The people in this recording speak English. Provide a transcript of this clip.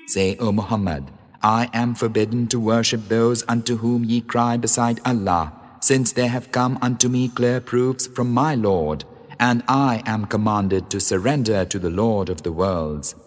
Say, O Muhammad, I am forbidden to worship those unto whom ye cry beside Allah, since there have come unto me clear proofs from my Lord, and I am commanded to surrender to the Lord of the worlds.